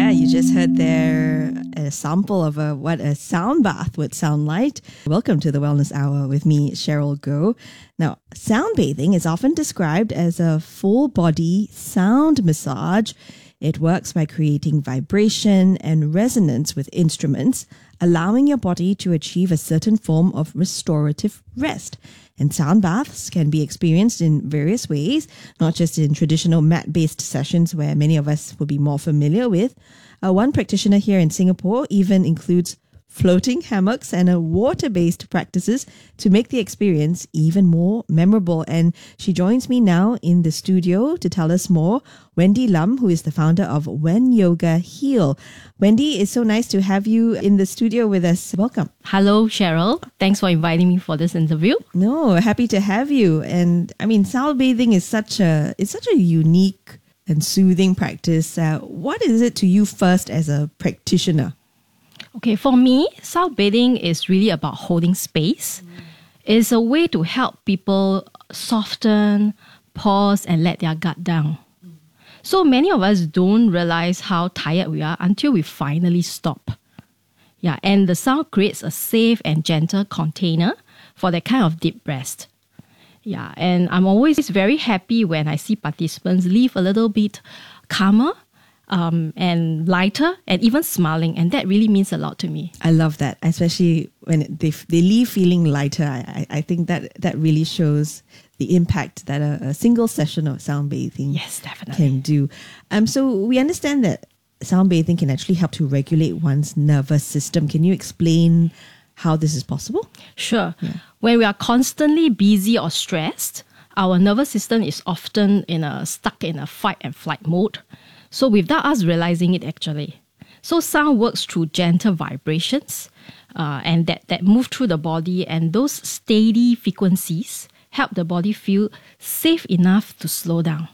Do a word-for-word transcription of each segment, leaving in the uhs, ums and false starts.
Yeah, you just heard there a sample of a, what a sound bath would sound like. Welcome to the Wellness Hour with me, Cheryl Goh. Now, sound bathing is often described as a full body sound massage. It works by creating vibration and resonance with instruments, allowing your body to achieve a certain form of restorative rest. And sound baths can be experienced in various ways, not just in traditional mat-based sessions where many of us will be more familiar with. Uh, one practitioner here in Singapore even includes floating hammocks and a water-based practices to make the experience even more memorable. And she joins me now in the studio to tell us more. Wendy Lam, who is the founder of When Yoga Heal. Wendy, it's so nice to have you in the studio with us. Welcome. Hello, Cheryl. Thanks for inviting me for this interview. No, happy to have you. And I mean, sound bathing is such a it's such a unique and soothing practice. Uh, what is it to you first as a practitioner? Okay, for me, sound bathing is really about holding space. Mm. It's a way to help people soften, pause, and let their guard down. Mm. So many of us don't realize how tired we are until we finally stop. Yeah, and the sound creates a safe and gentle container for that kind of deep rest. Yeah, and I'm always very happy when I see participants leave a little bit calmer, Um, and lighter and even smiling, and that really means a lot to me. I love that, especially when they they leave feeling lighter. I, I think that that really shows the impact that a, a single session of sound bathing yes, definitely. can do. Um, so we understand that sound bathing can actually help to regulate one's nervous system. Can you explain how this is possible? Sure. Yeah. When we are constantly busy or stressed, our nervous system is often in a stuck in a fight and flight mode. So without us realizing it actually. So sound works through gentle vibrations uh, and that, that move through the body, and those steady frequencies help the body feel safe enough to slow down.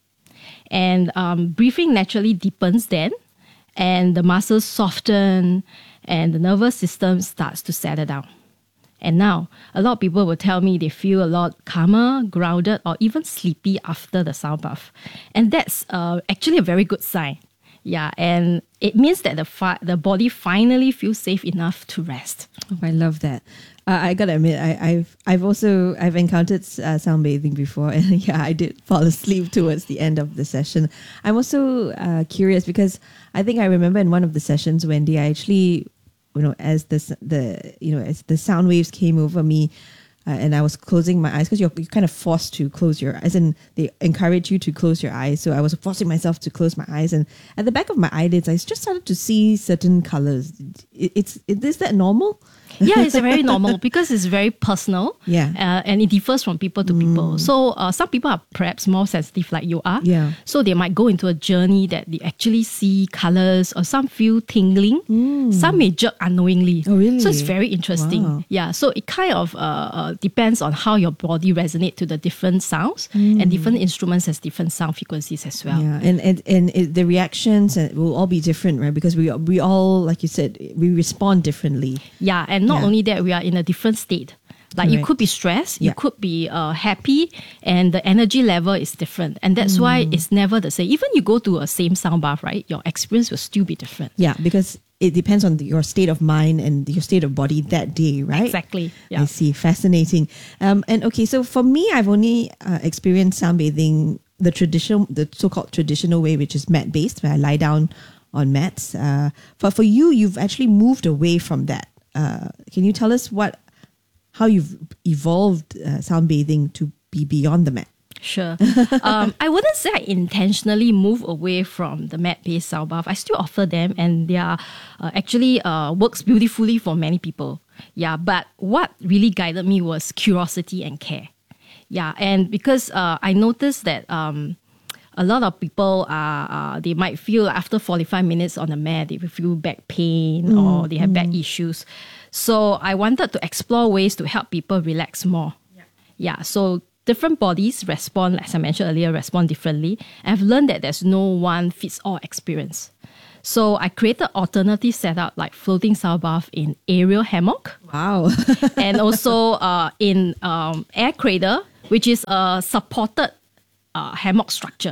And um, breathing naturally deepens then, and the muscles soften and the nervous system starts to settle down. And now, a lot of people will tell me they feel a lot calmer, grounded, or even sleepy after the sound bath. And that's uh, actually a very good sign. Yeah, and it means that the fi- the body finally feels safe enough to rest. Oh, I love that. Uh, I gotta admit, I, I've I've also I've encountered uh, sound bathing before, and yeah, I did fall asleep towards the end of the session. I'm also uh, curious because I think I remember in one of the sessions, Wendy, I actually, you know, as the the you know as the sound waves came over me, uh, and I was closing my eyes because you're, you're kind of forced to close your eyes, and they encourage you to close your eyes. So I was forcing myself to close my eyes, and at the back of my eyelids, I just started to see certain colors. It, it's it, is that normal? Yeah, it's very normal because it's very personal. Yeah. Uh, and it differs from people to mm. people. So uh, some people are perhaps more sensitive like you are. Yeah. So they might go into a journey that they actually see colors, or some feel tingling. Mm. Some may jerk unknowingly. Oh, really? So it's very interesting. Wow. Yeah. So it kind of uh, uh, depends on how your body resonates to the different sounds, mm. and different instruments has different sound frequencies as well. Yeah. And and, and it, the reactions will all be different, right? Because we we all, like you said, we respond differently. Yeah. And not yeah. only that, we are in a different state. Like right. you could be stressed, you yeah. could be uh, happy, and the energy level is different. And that's mm. why it's never the same. Even you go to a same sound bath, right? Your experience will still be different. Yeah, because it depends on the, your state of mind and your state of body that day, right? Exactly. Yeah. I see. Fascinating. Um, and okay, so for me, I've only uh, experienced sound bathing the traditional, the so-called traditional way, which is mat-based, where I lie down on mats. Uh, but for you, you've actually moved away from that. Uh, can you tell us what, how you've evolved uh, sound bathing to be beyond the mat? Sure. um, I wouldn't say I intentionally move away from the mat-based sound bath. I still offer them, and they are uh, actually uh, works beautifully for many people. Yeah, but what really guided me was curiosity and care. Yeah, and because uh, I noticed that um, a lot of people are, uh, they might feel after forty-five minutes on the mat, they will feel back pain mm, or they have mm. back issues. So I wanted to explore ways to help people relax more. Yeah, yeah so different bodies respond, as I mentioned earlier, respond differently. I've learned that there's no one fits all experience. So I created alternative setup like floating sound bath in aerial hammock. Wow. And also uh, in um, air cradle, which is a supported uh, hammock structure.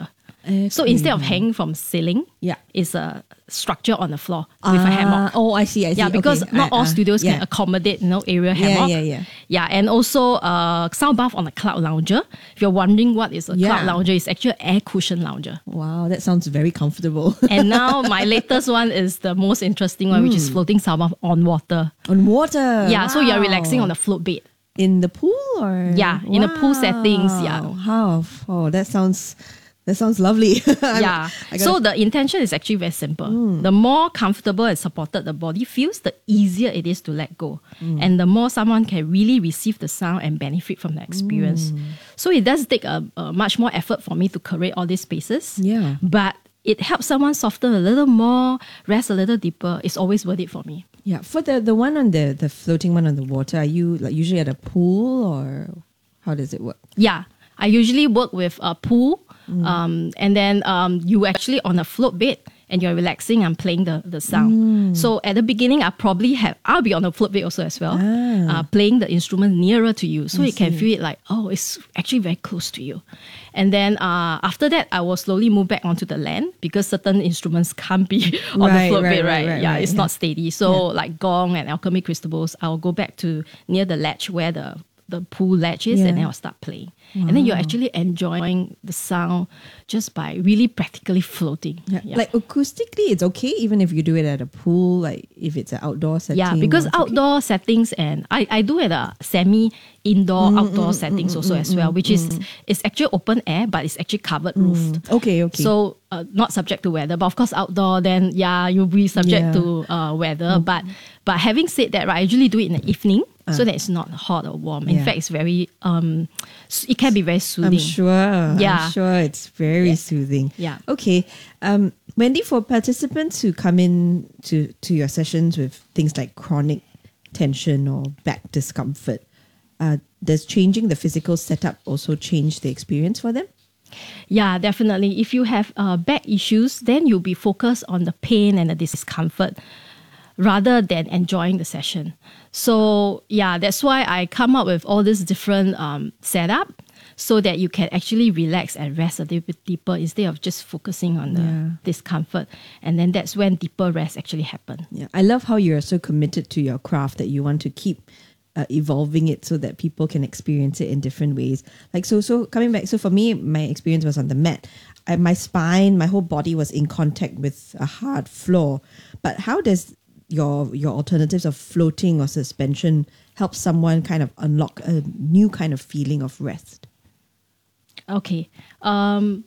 So instead of hanging from ceiling, Yeah. it's a structure on the floor with a hammock. Oh, I see, I see. Yeah, because Okay. not Uh, all uh, studios yeah. can accommodate, you know, area Yeah, hammock. yeah, yeah. Yeah, and also uh, sound bath on a cloud lounger. If you're wondering what is a Yeah. cloud lounger, it's actually an air cushion lounger. Wow, that sounds very comfortable. And now my latest one is the most interesting one, which is floating sound bath on water. On water. Yeah, so you're Wow. relaxing on a float bed. In the pool or? Yeah, in a pool settings, yeah. How? Oh, that sounds that sounds lovely. Yeah. I gotta- So the intention is actually very simple. The more comfortable and supported the body feels, the easier it is to let go. And the more someone can really receive the sound and benefit from the experience. So it does take a, a much more effort for me to create all these spaces. Yeah. But it helps someone soften a little more, rest a little deeper. It's always worth it for me. Yeah, for the the one on the the floating one on the water, are you like usually at a pool or how does it work? Yeah. I usually work with a pool, um, and then um, you actually on a float bed and you're relaxing and playing the, the sound. So at the beginning, I probably have, I'll be on a float bed also as well, uh, playing the instrument nearer to you. So you can feel it like, oh, it's actually very close to you. And then uh, after that, I will slowly move back onto the land because certain instruments can't be on Right, the float right, bed, right, right? right, yeah, right, it's yeah. not steady. So like gong and alchemy crystals, I'll go back to near the ledge where the the pool ledge is, Yeah. and then I'll start playing. And then you're actually enjoying the sound just by really practically floating. Yeah. Like acoustically, it's okay even if you do it at a pool, like if it's an outdoor setting. Yeah, because or it's okay. outdoor settings, and I, I do it a semi indoor outdoor settings also as well, which is it's actually open air, but it's actually covered roof. Okay, okay. So uh, not subject to weather, but of course outdoor, then yeah, you'll be subject Yeah. to uh, weather. But but having said that, right, I usually do it in the evening so that it's not hot or warm. In Yeah. fact, it's very um, s- it can be very soothing. I'm sure. Yeah. I'm sure it's very soothing. Yeah. Okay. Um, Wendy, for participants who come in to, to your sessions with things like chronic tension or back discomfort, uh, does changing the physical setup also change the experience for them? Yeah, definitely. If you have uh, back issues, then you'll be focused on the pain and the discomfort rather than enjoying the session. So yeah, that's why I come up with all this different um, setup so that you can actually relax and rest a little bit deeper instead of just focusing on the Yeah. discomfort. And then that's when deeper rest actually happen. Yeah, I love how you're so committed to your craft that you want to keep uh, evolving it so that people can experience it in different ways. Like so, so coming back. So for me, my experience was on the mat. I, my spine, my whole body was in contact with a hard floor. But how does your your alternatives of floating or suspension help someone kind of unlock a new kind of feeling of rest? Okay. Um,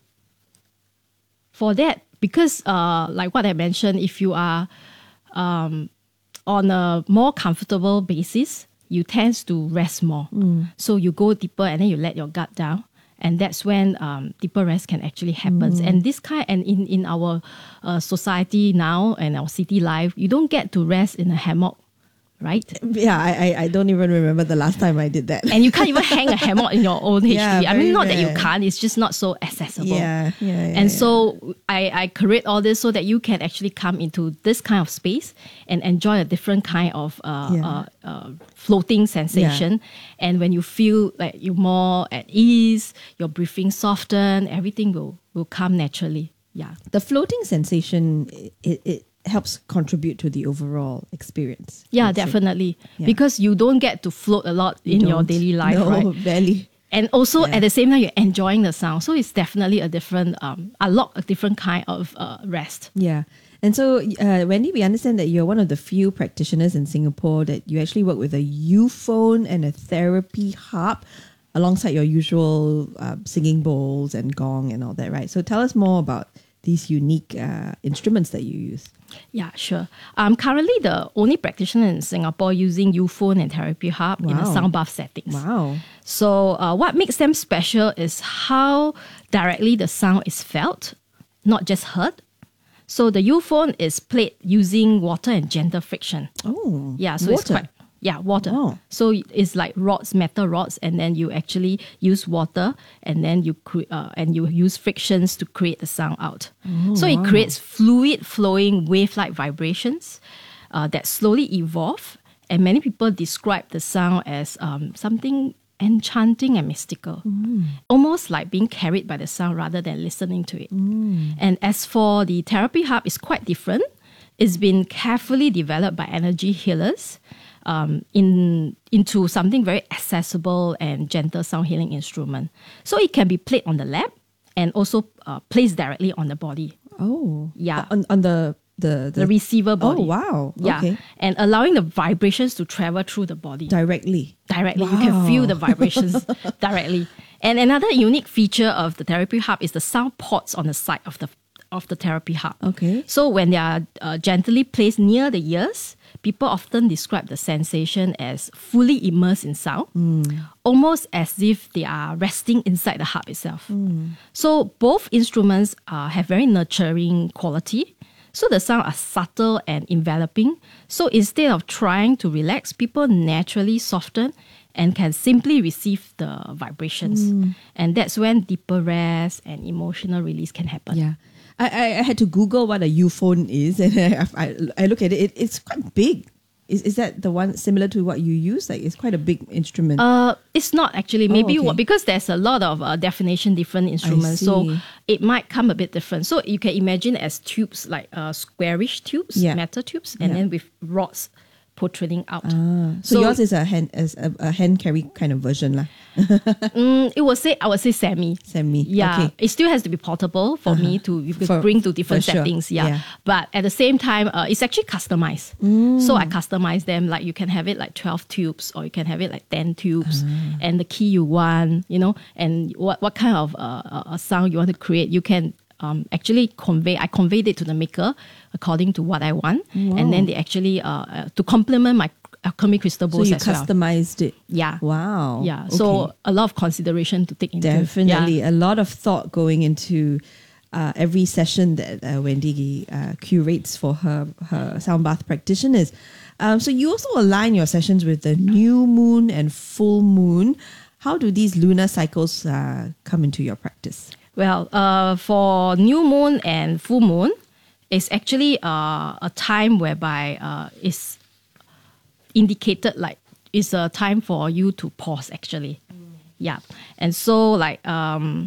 for that, because uh, like what I mentioned, if you are um, on a more comfortable basis, you tend to rest more. So you go deeper and then you let your gut down. And that's when um, deeper rest can actually happen. And this kind, and in, in our uh, society now and our city life, you don't get to rest in a hammock, right? Yeah, I, I I don't even remember the last time I did that. And you can't even hang a hammock in your own H D B. Yeah, I very mean, not that you rare. can't, it's just not so accessible. Yeah, yeah, yeah, And yeah. so I, I create all this so that you can actually come into this kind of space and enjoy a different kind of uh, Yeah. uh, uh, floating sensation. And when you feel like you're more at ease, your breathing soften, everything will, will come naturally. Yeah. The floating sensation, it, it helps contribute to the overall experience. Yeah, I'd say. definitely. Yeah. Because you don't get to float a lot in your Don't. daily life, no, right? barely. And also Yeah. at the same time, you're enjoying the sound. So it's definitely a different, um, a lot a different kind of uh, rest. Yeah. And so, uh, Wendy, we understand that you're one of the few practitioners in Singapore that you actually work with a U-phone and a therapy harp alongside your usual uh, singing bowls and gong and all that, right? So tell us more about these unique uh, instruments that you use. Yeah, sure. I'm currently the only practitioner in Singapore using U-phone and therapy harp in a Wow. sound bath settings. Wow. So uh, what makes them special is how directly the sound is felt, not just heard. So the U-phone is played using water and gentle friction. Oh, Yeah, so it's water. quite yeah, water. Wow. So it's like rods, metal rods, and then you actually use water, and then you cre- uh, and you use frictions to create the sound out. so it creates fluid flowing wave-like vibrations uh, that slowly evolve. And many people describe the sound as um, something enchanting and mystical, mm. almost like being carried by the sound rather than listening to it. Mm. And as for the therapy harp, it's quite different. It's been carefully developed by energy healers um, in into something very accessible and gentle sound healing instrument. So it can be played on the lap and also uh, placed directly on the body. Oh, yeah, on on the the, the the receiver body. Oh wow, yeah, okay. And allowing the vibrations to travel through the body directly. Directly, Wow. you can feel the vibrations directly. And another unique feature of the therapy harp is the sound ports on the side of the of the therapy harp. Okay. So when they are uh, gently placed near the ears, people often describe the sensation as fully immersed in sound, mm. almost as if they are resting inside the harp itself. Mm. So both instruments uh, have very nurturing quality. So the sound are subtle and enveloping. So instead of trying to relax, people naturally soften and can simply receive the vibrations. Mm. And that's when deeper rest and emotional release can happen. Yeah. I, I, I had to Google what a Euphone is, and I, I, I look at it, it, it's quite big. Is is that the one similar to what you use? Like, it's quite a big instrument. Uh, it's not actually. Maybe oh, okay. because there's a lot of uh, definition different instruments, so it might come a bit different. So you can imagine as tubes, like uh, squarish tubes, yeah. metal tubes, and yeah. then with rods protruding out. Ah, so, so yours is a hand as a, a hand carry kind of version, lah. mm, it would say I would say semi. Semi. Yeah. Okay. It still has to be portable for uh-huh. me to you for, bring to different settings. Sure. Yeah. yeah. But at the same time, uh, it's actually customized. Mm. So I customize them. Like you can have it like twelve tubes, or you can have it like ten tubes, uh-huh. and the key you want, you know, and what what kind of uh, a sound you want to create. You can um, actually convey. I conveyed it to the maker according to what I want, wow. and then they actually uh, uh to complement my alchemy crystal bowls. So you as well. customized it. Yeah. Wow. Yeah. Okay. So a lot of consideration to take into. Definitely. Yeah. A lot of thought going into uh, every session that uh, Wendy uh, curates for her, her sound bath practitioners. Um, so you also align your sessions with the new moon and full moon. How do these lunar cycles uh, come into your practice? Well, uh, for new moon and full moon, it's actually uh, a time whereby uh, it's indicated like it's a time for you to pause actually. Mm. Yeah. And so like um,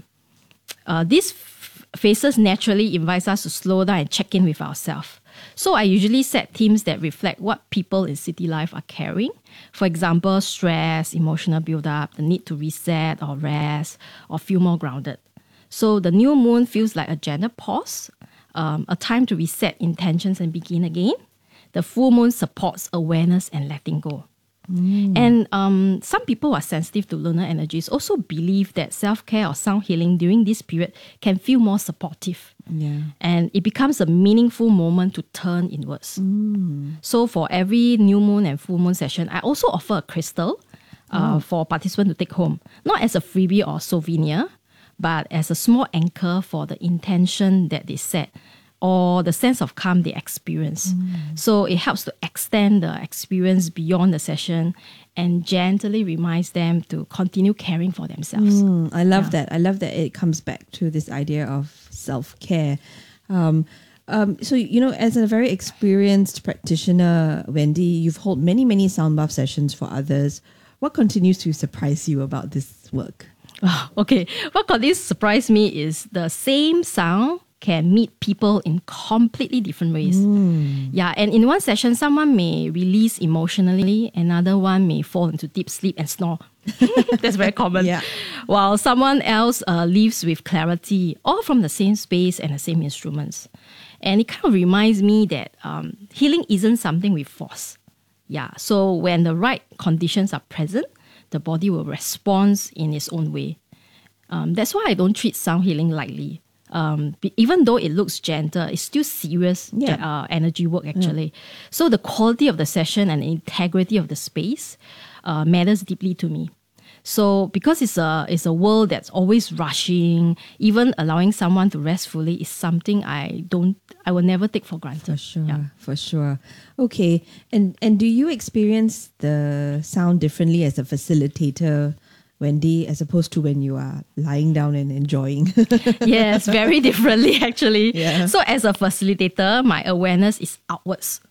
uh, these f- phases naturally invites us to slow down and check in with ourselves. So I usually set themes that reflect what people in city life are carrying. For example, stress, emotional build-up, the need to reset or rest or feel more grounded. So the new moon feels like a gentle pause, um, a time to reset intentions and begin again. The full moon supports awareness and letting go. Mm. And um, some people who are sensitive to lunar energies also believe that self-care or sound healing during this period can feel more supportive. Yeah. And it becomes a meaningful moment to turn inwards. Mm. So for every new moon and full moon session, I also offer a crystal uh, oh. for participants to take home. Not as a freebie or souvenir, but as a small anchor for the intention that they set or the sense of calm they experience. Mm. So it helps to extend the experience beyond the session and gently reminds them to continue caring for themselves. Mm, I love yeah. that. I love that it comes back to this idea of self-care. Um, um, so, you know, as a very experienced practitioner, Wendy, you've held many, many sound bath sessions for others. What continues to surprise you about this work? Oh, okay. What continues to surprise me is the same sound can meet people in completely different ways. Mm. Yeah, and in one session, someone may release emotionally, another one may fall into deep sleep and snore. That's very common. Yeah. While someone else uh, leaves with clarity, all from the same space and the same instruments. And it kind of reminds me that um, healing isn't something we force. Yeah, so when the right conditions are present, the body will respond in its own way. Um, that's why I don't treat sound healing lightly. Um, even though it looks gentle, it's still serious yeah. uh, energy work actually. Yeah. So the quality of the session and the integrity of the space uh, matters deeply to me. So because it's a it's a world that's always rushing, even allowing someone to rest fully is something I don't I will never take for granted. For sure, yeah. for sure. Okay, and and do you experience the sound differently as a facilitator, Wendy, as opposed to when you are lying down and enjoying? Yes, very differently actually. Yeah. So as a facilitator, my awareness is outwards.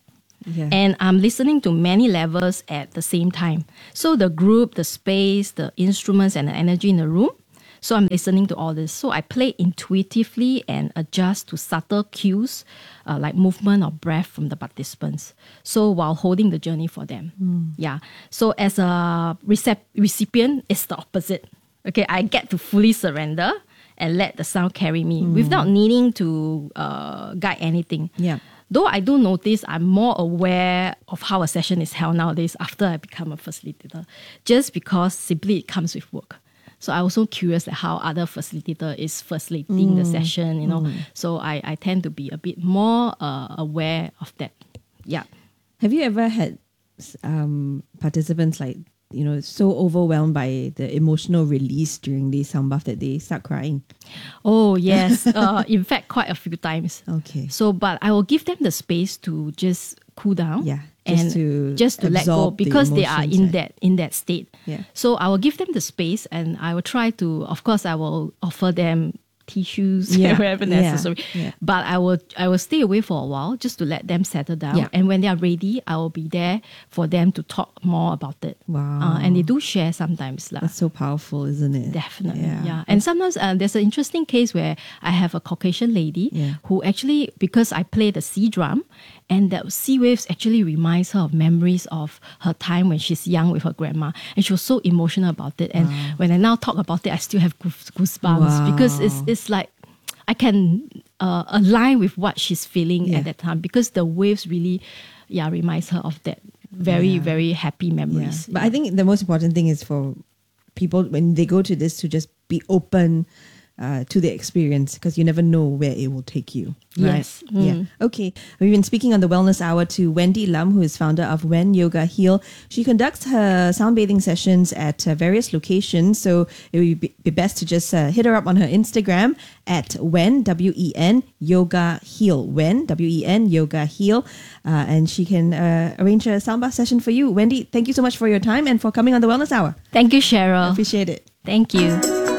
Yeah. And I'm listening to many levels at the same time. So the group, the space, the instruments, and the energy in the room. So I'm listening to all this. So I play intuitively and adjust to subtle cues uh, like movement or breath from the participants. So while holding the journey for them. Mm. Yeah. So as a recep- recipient, it's the opposite. Okay, I get to fully surrender and let the sound carry me mm. without needing to uh, guide anything. Yeah. Though I do notice I'm more aware of how a session is held nowadays after I become a facilitator, just because simply it comes with work. So I'm also curious like how other facilitator is facilitating mm. the session, you know. Mm. So I, I tend to be a bit more uh, aware of that. Yeah. Have you ever had um, participants like, you know, so overwhelmed by the emotional release during the sound bath that they start crying? Oh, yes. uh, in fact, quite a few times. Okay. So, but I will give them the space to just cool down. Yeah. Just and to just to let go because the they are in that in that state. Yeah. So I will give them the space and I will try to, of course, I will offer them tissues yeah. wherever necessary. Yeah. Yeah. But I will I will stay away for a while just to let them settle down. Yeah. And when they are ready, I will be there for them to talk more about it. Wow. Uh, and they do share sometimes. That's so powerful, isn't it? Definitely. Yeah. Yeah. And sometimes uh, there's an interesting case where I have a Caucasian lady yeah. who actually, because I play the sea drum, and the sea waves actually reminds her of memories of her time when she's young with her grandma. And she was so emotional about it. And wow. when I now talk about it, I still have goose- goosebumps wow. because it's it's like I can uh, align with what she's feeling yeah. at that time because the waves really yeah, reminds her of that very, yeah. very happy memories. Yeah. But yeah. I think the most important thing is for people when they go to this to just be open Uh, to the experience because you never know where it will take you. Right? Yes. Mm. Yeah. Okay. We've been speaking on the Wellness Hour to Wendy Lam, who is founder of Wen Yoga Heal. She conducts her sound bathing sessions at uh, various locations. So it would be, be best to just uh, hit her up on her Instagram at Wen, W E N, Yoga Heal. Wen, W E N, Yoga Heal. Uh, and she can uh, arrange a sound bath session for you. Wendy, thank you so much for your time and for coming on the Wellness Hour. Thank you, Cheryl. I appreciate it. Thank you.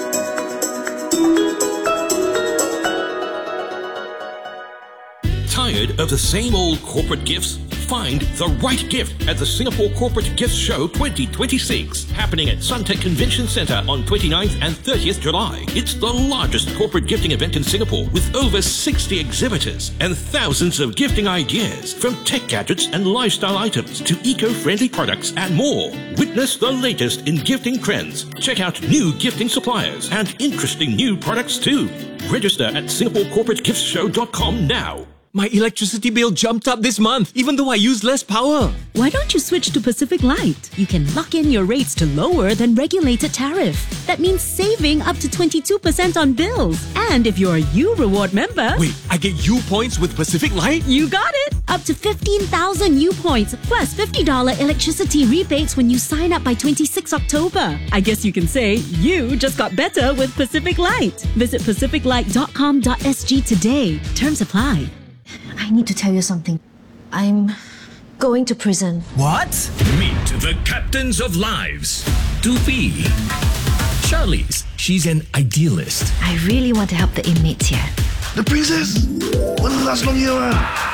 Tired of the same old corporate gifts? Find the right gift at the Singapore Corporate Gifts Show twenty twenty-six, happening at Suntec Convention Centre on twenty-ninth and thirtieth July. It's the largest corporate gifting event in Singapore with over sixty exhibitors and thousands of gifting ideas, from tech gadgets and lifestyle items to eco-friendly products and more. Witness the latest in gifting trends. Check out new gifting suppliers and interesting new products too. Register at singapore corporate gifts show dot com now. My electricity bill jumped up this month, even though I use less power. Why don't you switch to Pacific Light? You can lock in your rates to lower than regulated tariff. That means saving up to twenty-two percent on bills. And if you're a U Reward member... Wait, I get U points with Pacific Light? You got it! Up to fifteen thousand U points, plus fifty dollars electricity rebates when you sign up by twenty-sixth October. I guess you can say you just got better with Pacific Light. Visit pacific light dot com dot s g today. Terms apply. I need to tell you something. I'm going to prison. What? Meet the captains of lives. Doopy. Charlize, she's an idealist. I really want to help the inmates here. The princess? Wouldn't last long here.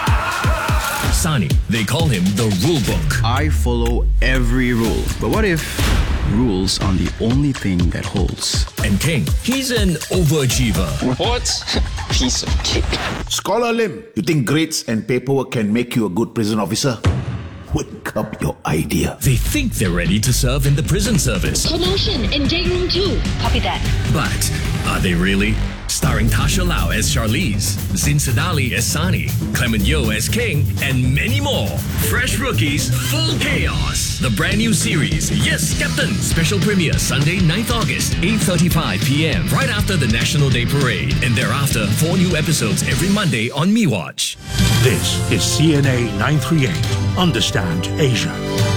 Sani, they call him the rule book. I follow every rule. But what if rules are the only thing that holds? And King, he's an overachiever. What? Piece of cake. Scholar Lim, you think grades and paperwork can make you a good prison officer? Wake up your idea. They think they're ready to serve in the prison service. Promotion in day room two. Copy that. But are they really? Starring Tasha Lau as Charlize, Zin Sedali as Sani, Clement Yeoh as King, and many more. Fresh rookies, full chaos. The brand new series, Yes, Captain. Special premiere Sunday, ninth August, eight thirty-five p.m. right after the National Day Parade. And thereafter, four new episodes every Monday on MeWatch. This is C N A nine thirty-eight. Understand Asia.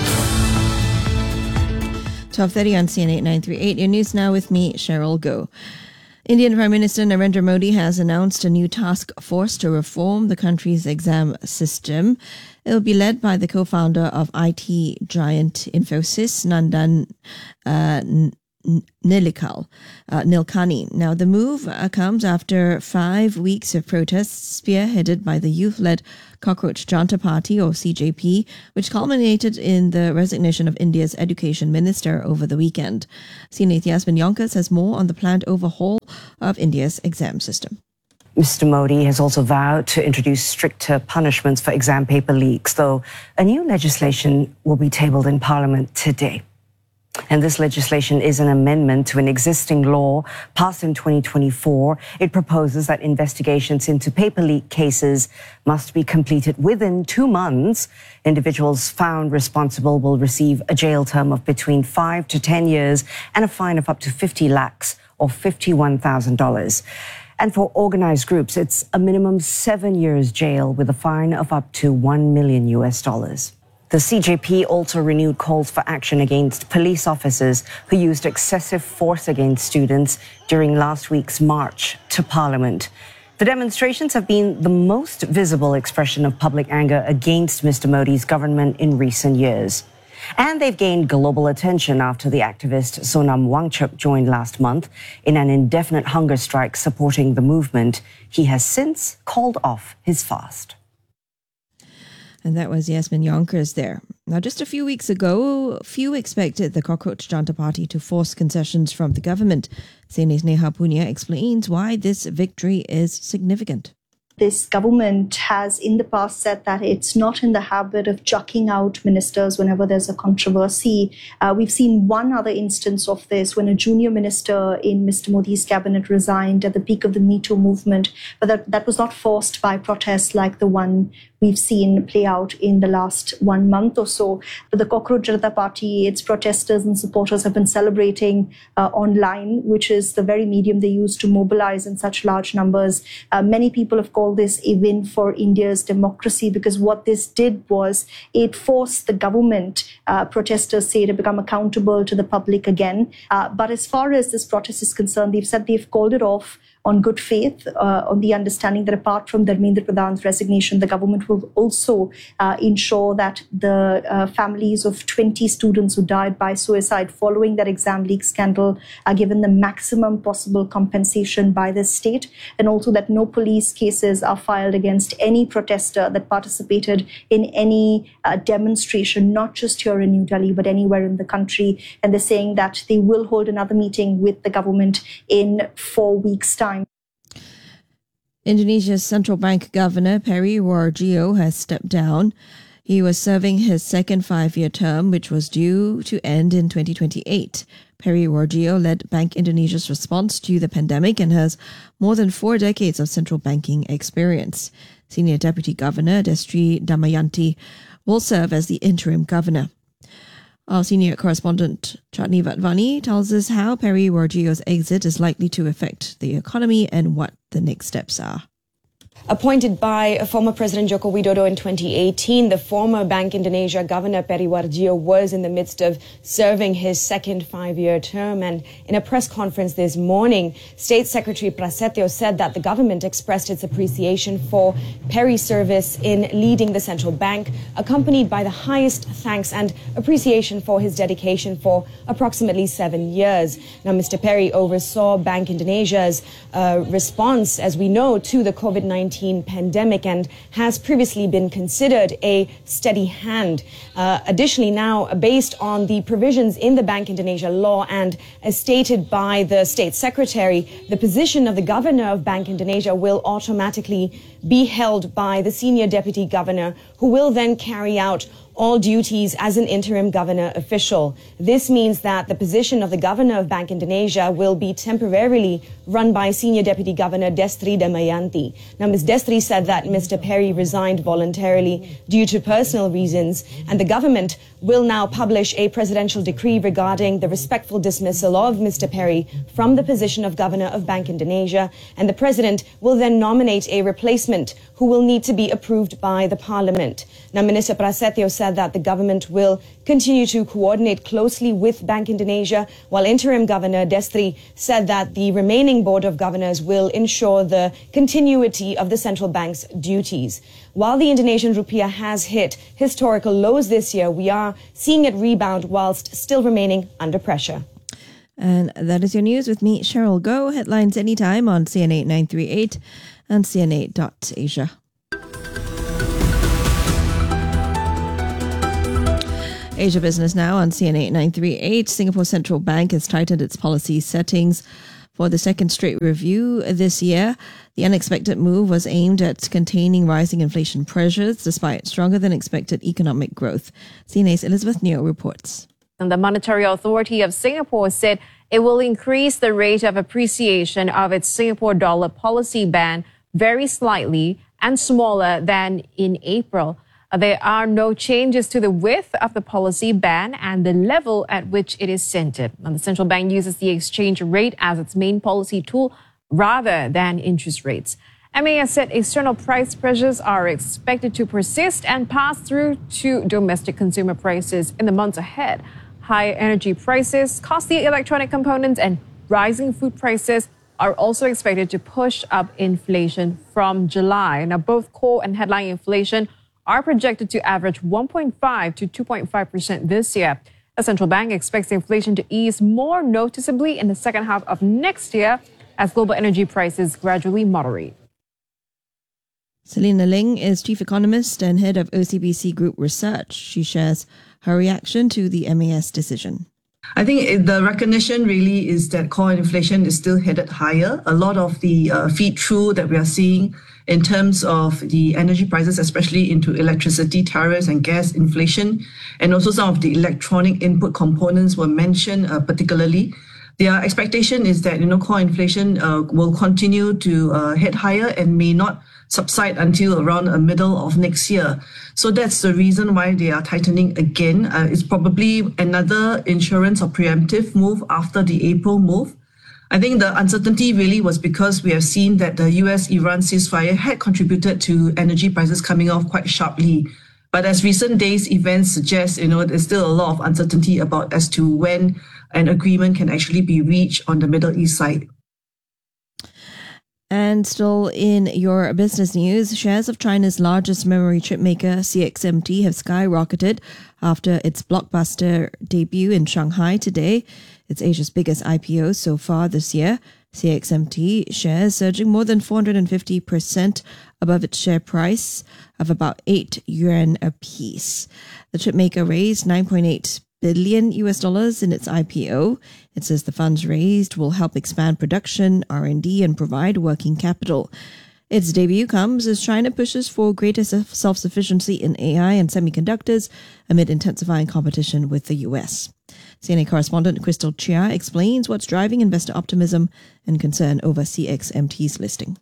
twelve thirty on C N A nine thirty-eight. Your news now with me, Cheryl Goh. Indian Prime Minister Narendra Modi has announced a new task force to reform the country's exam system. It will be led by the co-founder of I T giant Infosys, Nandan uh, Nilikal, uh, Nilkani. Now, the move uh, comes after five weeks of protests spearheaded by the youth-led Cockroach Janta Party, or C J P, which culminated in the resignation of India's education minister over the weekend. Senior Yasmin Yonkers has more on the planned overhaul of India's exam system. Mister Modi has also vowed to introduce stricter punishments for exam paper leaks, though a new legislation will be tabled in Parliament today. And this legislation is an amendment to an existing law passed in twenty twenty-four. It proposes that investigations into paper leak cases must be completed within two months. Individuals found responsible will receive a jail term of between five to ten years and a fine of up to fifty lakhs or fifty-one thousand dollars. And for organized groups, it's a minimum seven years jail with a fine of up to one million U S dollars. The C J P also renewed calls for action against police officers who used excessive force against students during last week's march to Parliament. The demonstrations have been the most visible expression of public anger against Mister Modi's government in recent years. And they've gained global attention after the activist Sonam Wangchuck joined last month in an indefinite hunger strike supporting the movement. He has since called off his fast. And that was Yasmin Yonkers there. Now, just a few weeks ago, few expected the Cockroach Janta Party to force concessions from the government. Senior Neha Punia explains why this victory is significant. This government has in the past said that it's not in the habit of chucking out ministers whenever there's a controversy. Uh, we've seen one other instance of this when a junior minister in Mister Modi's cabinet resigned at the peak of the Me Too movement, but that, that was not forced by protests like the one we've seen play out in the last one month or so. But the Cockroach Janata Party, its protesters and supporters have been celebrating uh, online, which is the very medium they use to mobilize in such large numbers. Uh, many people have called this a win for India's democracy because what this did was it forced the government, uh, protesters say, to become accountable to the public again. Uh, but as far as this protest is concerned, they've said they've called it off on good faith, uh, on the understanding that apart from Dharmendra Pradhan's resignation, the government will also uh, ensure that the uh, families of twenty students who died by suicide following that exam leak scandal are given the maximum possible compensation by the state, and also that no police cases are filed against any protester that participated in any uh, demonstration, not just here in New Delhi, but anywhere in the country. And they're saying that they will hold another meeting with the government in four weeks' time. Indonesia's central bank governor, Peri Warjio, has stepped down. He was serving his second five-year term, which was due to end in twenty twenty-eight. Peri Warjio led Bank Indonesia's response to the pandemic and has more than four decades of central banking experience. Senior Deputy Governor Destri Damayanti will serve as the interim governor. Our senior correspondent, Chatni Vatvani, tells us how Peri Warjio's exit is likely to affect the economy and what the next steps are. Appointed by former President Joko Widodo in twenty eighteen, the former Bank Indonesia Governor Peri Warjio was in the midst of serving his second five-year term. And in a press conference this morning, State Secretary Prasetyo said that the government expressed its appreciation for Peri's service in leading the central bank, accompanied by the highest thanks and appreciation for his dedication for approximately seven years. Now, Mister Peri oversaw Bank Indonesia's uh, response, as we know, to the COVID nineteen pandemic and has previously been considered a steady hand. Uh, additionally, now, based on the provisions in the Bank Indonesia law and as stated by the State Secretary, the position of the Governor of Bank Indonesia will automatically be held by the Senior Deputy Governor, who will then carry out all duties as an interim governor official. This means that the position of the Governor of Bank Indonesia will be temporarily run by Senior Deputy Governor Destri Damayanti. Now, Miz Destri said that Mister Peri resigned voluntarily due to personal reasons, and the government will now publish a presidential decree regarding the respectful dismissal of Mister Peri from the position of Governor of Bank Indonesia, and the President will then nominate a replacement who will need to be approved by the Parliament. Now, Minister Prasetyo said that the government will continue to coordinate closely with Bank Indonesia, while interim Governor Destri said that the remaining Board of Governors will ensure the continuity of the central bank's duties. While the Indonesian rupiah has hit historical lows this year, we are seeing it rebound whilst still remaining under pressure. And that is your news with me, Cheryl Goh. Headlines anytime on C N A nine three eight and C N A dot asia. Asia Business now on C N A nine three eight. Singapore Central Bank has tightened its policy settings for the second straight review this year. The unexpected move was aimed at containing rising inflation pressures despite stronger than expected economic growth. C N A's Elizabeth Neo reports. And the Monetary Authority of Singapore said it will increase the rate of appreciation of its Singapore dollar policy band very slightly and smaller than in April. There are no changes to the width of the policy band and the level at which it is centered. And the central bank uses the exchange rate as its main policy tool rather than interest rates. M A S said external price pressures are expected to persist and pass through to domestic consumer prices in the months ahead. Higher energy prices, costly electronic components, and rising food prices are also expected to push up inflation from July. Now, both core and headline inflation are projected to average one point five to two point five percent this year. The central bank expects inflation to ease more noticeably in the second half of next year as global energy prices gradually moderate. Selena Ling is chief economist and head of O C B C Group Research. She shares her reaction to the M A S decision. I think the recognition really is that core inflation is still headed higher. A lot of the uh, feed through that we are seeing in terms of the energy prices, especially into electricity tariffs and gas inflation, and also some of the electronic input components were mentioned uh, particularly. Their expectation is that, you know, core inflation uh, will continue to uh, head higher and may not subside until around the middle of next year. So that's the reason why they are tightening again. Uh, it's probably another insurance or preemptive move after the April move. I think the uncertainty really was because we have seen that the U S-Iran ceasefire had contributed to energy prices coming off quite sharply. But as recent days events suggest, you know, there's still a lot of uncertainty about as to when an agreement can actually be reached on the Middle East side. And still in your business news, shares of China's largest memory chip maker, C X M T, have skyrocketed after its blockbuster debut in Shanghai today. It's Asia's biggest I P O so far this year. C X M T shares surging more than four hundred fifty percent above its share price of about eight yuan a piece. The chipmaker raised nine point eight billion U S dollars in its I P O. It says the funds raised will help expand production, R and D, and provide working capital. Its debut comes as China pushes for greater self-sufficiency in A I and semiconductors amid intensifying competition with the U S. C N A correspondent Crystal Chia explains what's driving investor optimism and concern over C X M T's listing.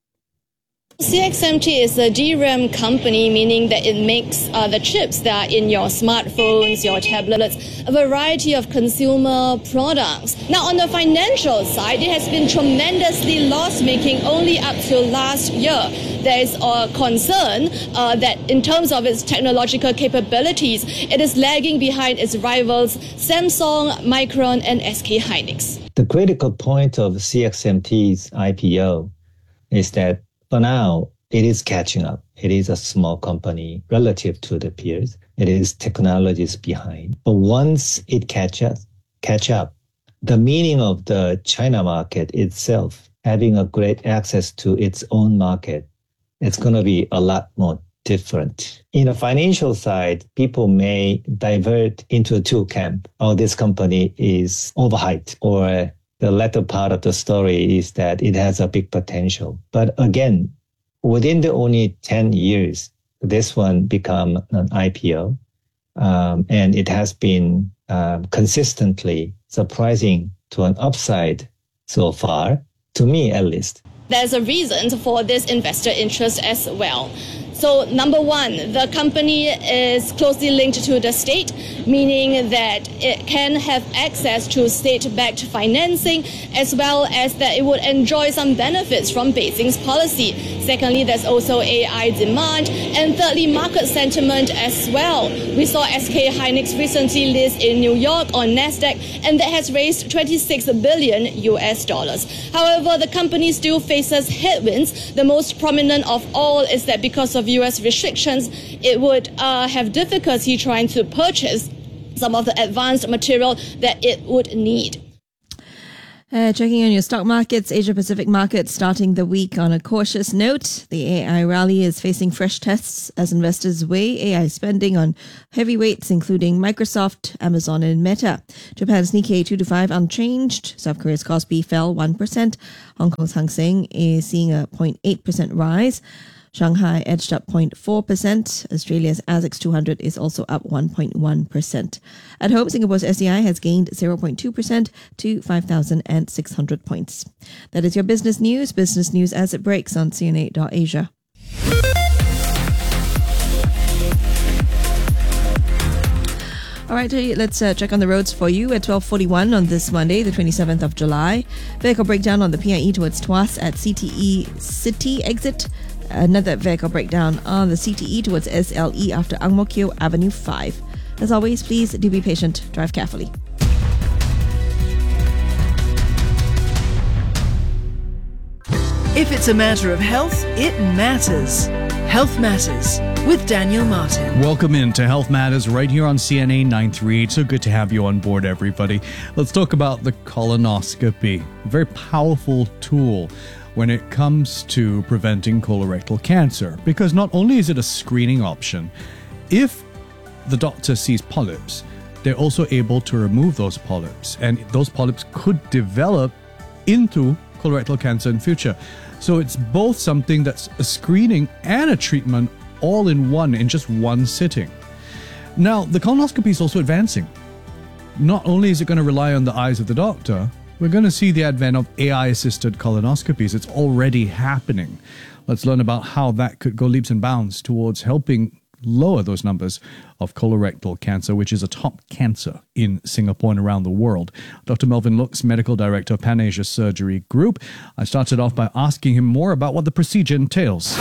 C X M T is a D RAM company, meaning that it makes uh, the chips that are in your smartphones, your tablets, a variety of consumer products. Now, on the financial side, it has been tremendously loss-making only up till last year. There is a concern uh, that in terms of its technological capabilities, it is lagging behind its rivals Samsung, Micron, and S K Hynix. The critical point of C X M T's I P O is that for now, it is catching up. It is a small company relative to the peers. It is technologies behind. But once it catches catch up, the meaning of the China market itself, having a great access to its own market, it's going to be a lot more different. In the financial side, people may divert into two camps. Oh, this company is overhyped, or the latter part of the story is that it has a big potential. But again, within the only ten years, this one become an I P O. Um, and it has been um, consistently surprising to an upside so far, to me at least. There's a reason for this investor interest as well. So number one, the company is closely linked to the state, meaning that it can have access to state-backed financing, as well as that it would enjoy some benefits from Beijing's policy. Secondly, there's also A I demand. And thirdly, market sentiment as well. We saw S K Hynix recently list in New York on NASDAQ, and that has raised twenty-six billion U S dollars. However, the company still faces headwinds. The most prominent of all is that because of U S restrictions, it would uh, have difficulty trying to purchase some of the advanced material that it would need. Uh, checking on your stock markets, Asia Pacific markets starting the week on a cautious note. The A I rally is facing fresh tests as investors weigh A I spending on heavyweights including Microsoft, Amazon and Meta. Japan's Nikkei two to five unchanged. South Korea's Kospi fell one percent. Hong Kong's Hang Seng is seeing a zero point eight percent rise. Shanghai edged up zero point four percent. Australia's A S X two hundred is also up one point one percent. At home, Singapore's S C I has gained zero point two percent to five thousand six hundred points. That is your business news. Business news as it breaks on C N A dot Asia. All right, let's uh, check on the roads for you at twelve forty-one on this Monday, the twenty-seventh of July. Vehicle breakdown on the P I E towards Tuas at C T E City exit. Another vehicle breakdown on the C T E towards S L E after Ang Mo Kio Avenue five. As always, please do be patient, drive carefully. If it's a matter of health, it matters. Health Matters with Daniel Martin. Welcome in to Health Matters right here on C N A nine thirty-eight. So good to have you on board, everybody. Let's talk about the colonoscopy. A very powerful tool when it comes to preventing colorectal cancer, because not only is it a screening option, if the doctor sees polyps, they're also able to remove those polyps, and those polyps could develop into colorectal cancer in future. So it's both something that's a screening and a treatment all in one, in just one sitting. Now, the colonoscopy is also advancing. Not only is it going to rely on the eyes of the doctor, we're going to see the advent of A I-assisted colonoscopies. It's already happening. Let's learn about how that could go leaps and bounds towards helping lower those numbers of colorectal cancer, which is a top cancer in Singapore and around the world. Doctor Melvin Looks, Medical Director of Pan Asia Surgery Group. I started off by asking him more about what the procedure entails.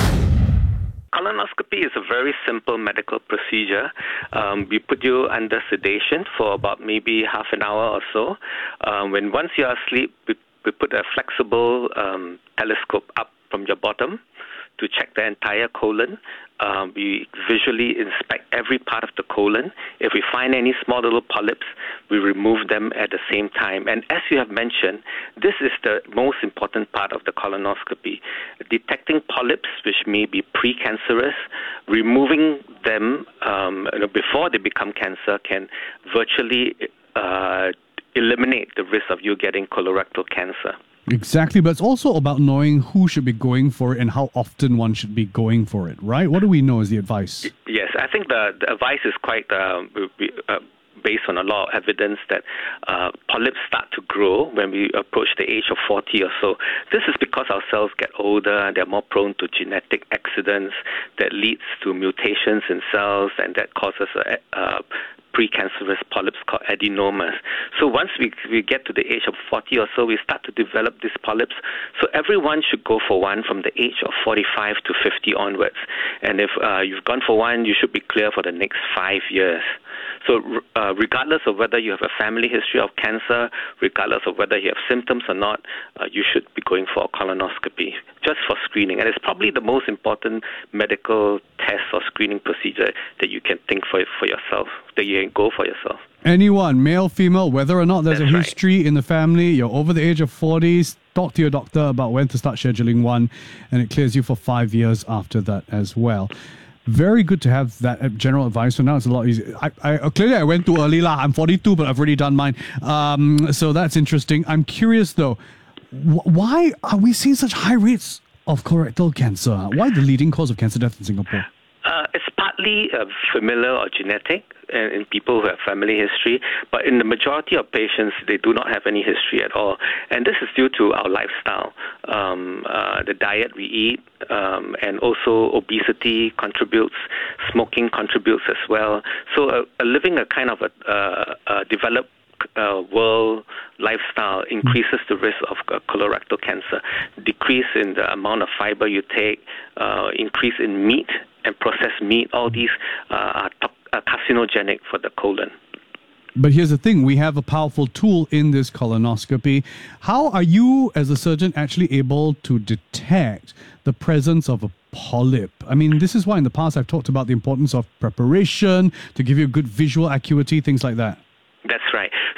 Colonoscopy is a very simple medical procedure. Um, we put you under sedation for about maybe half an hour or so. Um, when once you are asleep, we, we put a flexible um, telescope up from your bottom to check the entire colon. Um, we visually inspect every part of the colon. If we find any small little polyps, we remove them at the same time. And as you have mentioned, this is the most important part of the colonoscopy. Detecting polyps, which may be precancerous, removing them um, you know, before they become cancer can virtually uh, eliminate the risk of you getting colorectal cancer. Exactly, but it's also about knowing who should be going for it and how often one should be going for it, right? What do we know is the advice? Yes, I think the, the advice is quite uh, uh, based on a lot of evidence that uh, polyps start to grow when we approach the age of forty or so. This is because our cells get older and they're more prone to genetic accidents that leads to mutations in cells, and that causes a, a precancerous polyps called adenomas. So once we we get to the age of forty or so, we start to develop these polyps. So everyone should go for one from the age of forty-five to fifty onwards. And if uh, you've gone for one, you should be clear for the next five years. So uh, regardless of whether you have a family history of cancer, regardless of whether you have symptoms or not, uh, you should be going for a colonoscopy just for screening. And it's probably the most important medical test or screening procedure that you can think for for yourself, that you can go for yourself. Anyone, male, female, whether or not there's That's a history right. in the family, you're over the age of forties, talk to your doctor about when to start scheduling one, and it clears you for five years after that as well. Very good to have that general advice. So now it's a lot easier. I, I, clearly, I went too early. lah. I'm forty-two, but I've already done mine. Um, so that's interesting. I'm curious, though, wh- why are we seeing such high rates of colorectal cancer? Why the leading cause of cancer death in Singapore? Uh, it's partly uh, familial or genetic in, in people who have family history, but in the majority of patients, they do not have any history at all. And this is due to our lifestyle, um, uh, the diet we eat, um, and also obesity contributes, smoking contributes as well. So uh, uh, living a kind of a, uh, a developed Uh, world lifestyle increases the risk of uh, colorectal cancer. Decrease in the amount of fiber you take, uh, increase in meat and processed meat, all these uh, are, to- are carcinogenic for the colon. But here's the thing, we have a powerful tool in this colonoscopy. How are you, as a surgeon, actually able to detect the presence of a polyp? I mean, this is why in the past I've talked about the importance of preparation, to give you good visual acuity, things like that. That's right.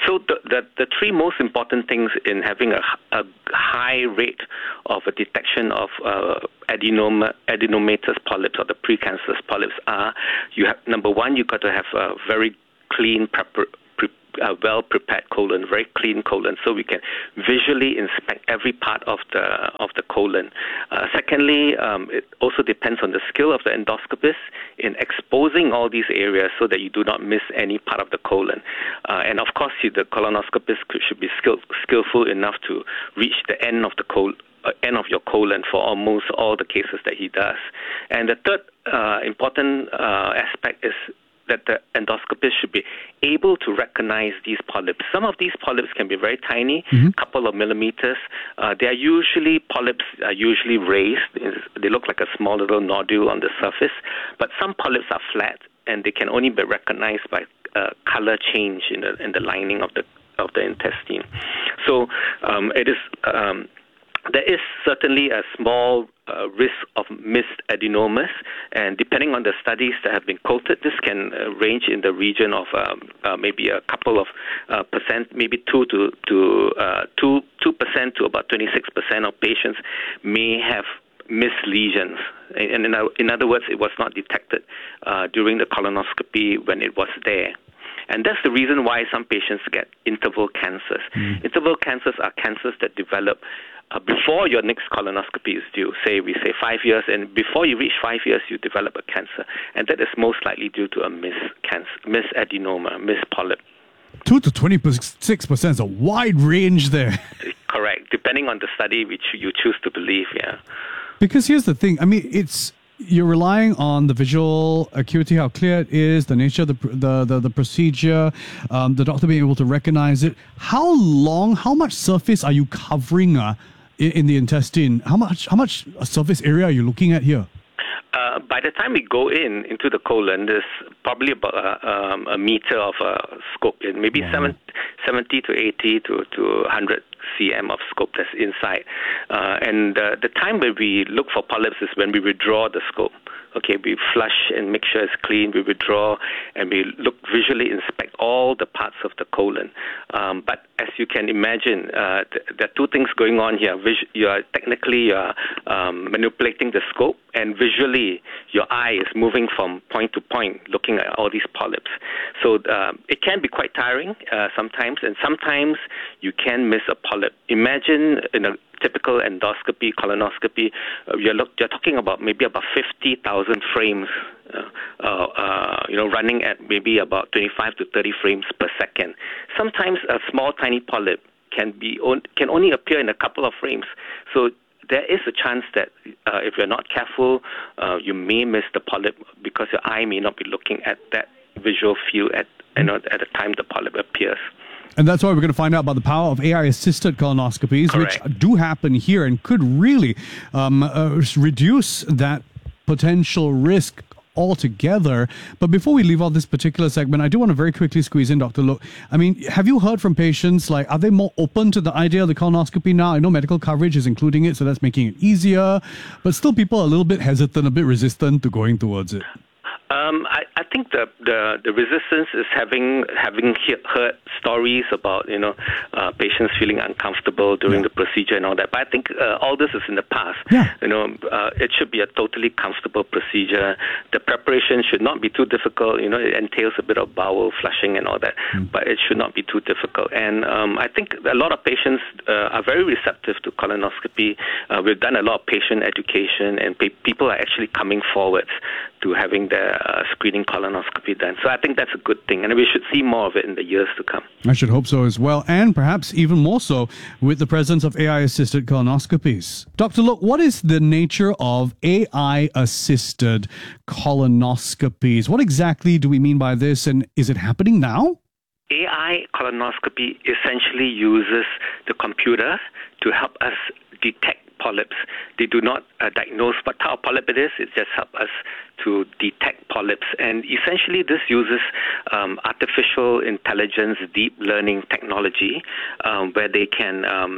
So the, the, the three most important things in having a, a high rate of a detection of uh, adenoma, adenomatous polyps or the precancerous polyps are, you have, number one, you've got to have a very clean, prepar- pre- uh, well-prepared colon, very clean colon, so we can visually inspect every part of the of the colon. Uh, secondly, um, it also depends on the skill of the endoscopist in exposing all these areas so that you do not miss any part of the colon. Uh, and of course, you, the colonoscopist should be skill, skillful enough to reach the end of the colon. Uh, end of your colon for almost all the cases that he does. And the third uh, important uh, aspect is that the endoscopist should be able to recognize these polyps. Some of these polyps can be very tiny, a mm-hmm. couple of millimeters. Uh, they are usually, polyps are usually raised. They look like a small little nodule on the surface. But some polyps are flat, and they can only be recognized by uh, color change in the, in the lining of the of the intestine. So um, it is... Um, There is certainly a small uh, risk of missed adenomas, and depending on the studies that have been quoted, this can uh, range in the region of um, uh, maybe a couple of uh, percent, maybe two to to uh, two two percent to about twenty-six percent of patients may have missed lesions. And in, in other words, it was not detected uh, during the colonoscopy when it was there. And that's the reason why some patients get interval cancers. Mm. Interval cancers are cancers that develop uh, before your next colonoscopy is due. Say we say five years, and before you reach five years, you develop a cancer. And that is most likely due to a missed cancer, missed adenoma, missed polyp. two to twenty-six percent is a wide range there. Correct, depending on the study which you choose to believe, yeah. Because here's the thing, I mean, it's... You're relying on the visual acuity, how clear it is, the nature of the the the, the procedure, um, the doctor being able to recognize it. How long, how much surface are you covering uh, in, in the intestine? How much how much surface area are you looking at here? Uh, by the time we go in into the colon, there's probably about a, um, a meter of uh, scope in, maybe wow. seventy to eighty to, to one hundred centimeters of scope that's inside. Uh, and uh, the time when we look for polyps is when we withdraw the scope. Okay, we flush and make sure it's clean, we withdraw, and we look visually inspect all the parts of the colon. Um, but as you can imagine, uh, th- there are two things going on here. Vis- you are technically you are, um, manipulating the scope, and visually your eye is moving from point to point, looking at all these polyps. So uh, it can be quite tiring uh, sometimes, and sometimes you can miss a polyp. Imagine in a typical endoscopy, colonoscopy, uh, you're, look, you're talking about maybe about fifty thousand frames, uh, uh, uh, you know, running at maybe about twenty-five to thirty frames per second. Sometimes a small, tiny polyp can be on, can only appear in a couple of frames. So there is a chance that uh, if you're not careful, uh, you may miss the polyp because your eye may not be looking at that visual field at, you know, at the time the polyp appears. And that's why we're going to find out about the power of A I-assisted colonoscopies, Correct. which do happen here and could really um, uh, reduce that potential risk altogether. But before we leave out this particular segment, I do want to very quickly squeeze in Doctor Look. I mean, have you heard from patients, like, are they more open to the idea of the colonoscopy now? I know medical coverage is including it, so that's making it easier. But still, people are a little bit hesitant, a bit resistant to going towards it. Um, I, I think the, the, the resistance is having having he- heard stories about, you know, uh, patients feeling uncomfortable during yeah. the procedure and all that. But I think uh, all this is in the past. Yeah. You know, uh, it should be a totally comfortable procedure. The preparation should not be too difficult. You know, it entails a bit of bowel flushing and all that, mm. but it should not be too difficult. And um, I think a lot of patients uh, are very receptive to colonoscopy. Uh, we've done a lot of patient education, and pe- people are actually coming forward to having their uh, screening colonoscopy done. So I think that's a good thing, and we should see more of it in the years to come. I should hope so as well, and perhaps even more so with the presence of A I-assisted colonoscopies. Doctor Look, what is the nature of A I-assisted colonoscopies? What exactly do we mean by this, and is it happening now? A I colonoscopy essentially uses the computer to help us detect polyps. They do not uh, diagnose what type of polyp it is. It just helps us to detect polyps. And essentially this uses um, artificial intelligence, deep learning technology, um, where they can um,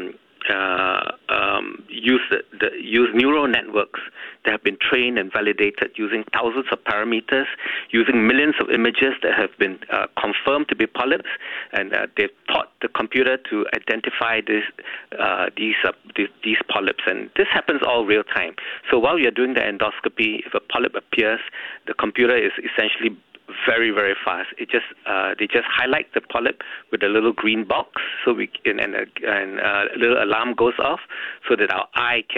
uh, um, use the, the use neural networks that have been trained and validated using thousands of parameters, using millions of images that have been uh, confirmed to be polyps, and uh, they've taught the computer to identify this, uh, these, uh, these these polyps, and this happens all real time. So while you're doing the endoscopy, if a polyp appears, the computer is essentially very, very fast. It just uh, they just highlight the polyp with a little green box, so we and and, a, and a little alarm goes off, so that our eye can